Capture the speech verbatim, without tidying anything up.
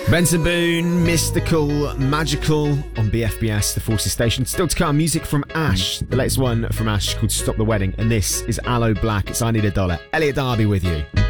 Benson Boone, mystical, magical on B F B S, the Forces Station. Still to come, music from Ash. The latest one from Ash called Stop the Wedding. And this is Aloe Blacc. It's I Need a Dollar. Elliot Darby with you.